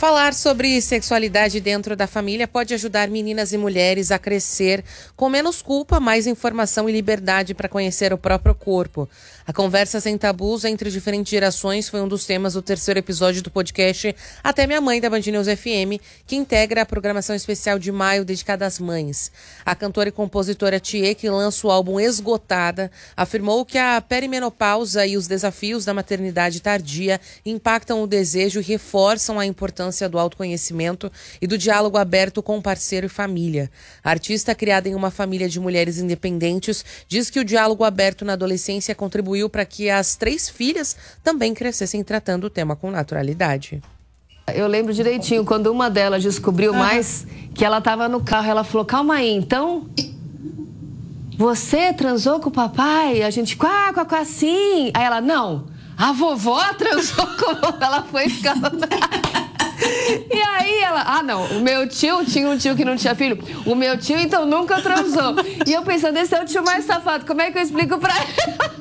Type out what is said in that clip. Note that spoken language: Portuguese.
Falar sobre sexualidade dentro da família pode ajudar meninas e mulheres a crescer com menos culpa, mais informação e liberdade para conhecer o próprio corpo. A conversa sem tabus entre diferentes gerações foi um dos temas do terceiro episódio do podcast Até Minha Mãe, da Band News FM, que integra a programação especial de maio dedicada às mães. A cantora e compositora Thier, que lança o álbum Esgotada, afirmou que a perimenopausa e os desafios da maternidade tardia impactam o desejo e reforçam a importância do autoconhecimento e do diálogo aberto com parceiro e família. A artista, criada em uma família de mulheres independentes, diz que o diálogo aberto na adolescência contribuiu para que as 3 filhas também crescessem tratando o tema com naturalidade. Eu lembro direitinho, quando uma delas descobriu mais, que ela estava no carro, ela falou, calma aí, então... Você transou com o papai? A gente, quá, sim. Aí ela, não, a vovó transou com o vovô. Ela foi ficando... E aí ela, não, o meu tio tinha um tio que não tinha filho. O meu tio, então, nunca transou. E eu pensando, esse é o tio mais safado, como é que eu explico pra ela?